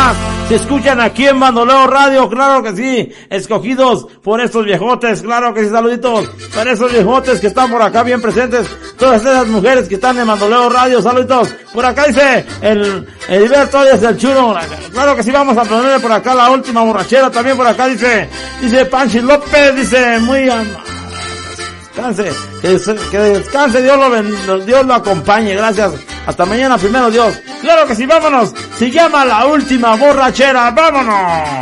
programa se escuchan aquí en Bandoleo Radio, claro que sí, escogidos por estos viejotes, claro que sí, saluditos para esos viejotes que están por acá bien presentes, todas esas mujeres que están en Bandoleo Radio, saluditos, por acá dice el Heriberto Díaz el Chulo, claro que sí, vamos a ponerle por acá la última borrachera, también por acá dice Panchi López, dice muy que descanse, Dios lo acompañe, gracias, hasta mañana primero Dios, claro que sí, vámonos, se llama La Última Borrachera, vámonos.